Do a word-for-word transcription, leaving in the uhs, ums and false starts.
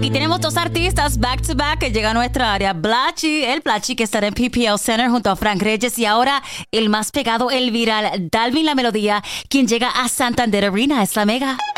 Y tenemos dos artistas back to back que llegan a nuestra área. Blachi, el Blachi que estará en P P L Center junto a Frank Reyes. Y ahora el más pegado, el viral, Dalvin La Melodía, quien llega a Santander Arena. Es la Mega.